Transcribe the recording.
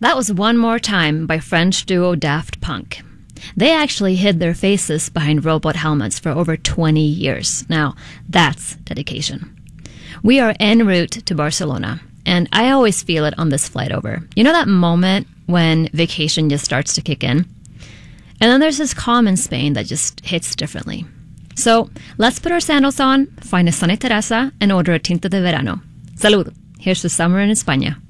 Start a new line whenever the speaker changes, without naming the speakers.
That was One More Time by French duo Daft Punk. They actually hid their faces behind robot helmets for over 20 years. Now, that's dedication. We are en route to Barcelona, and I always feel it on this flight over. You know that moment when vacation just starts to kick in? And then there's this calm in Spain that just hits differently. So let's put our sandals on, find a sunny terraza, and order a tinto de verano. Salud! Here's to summer in España.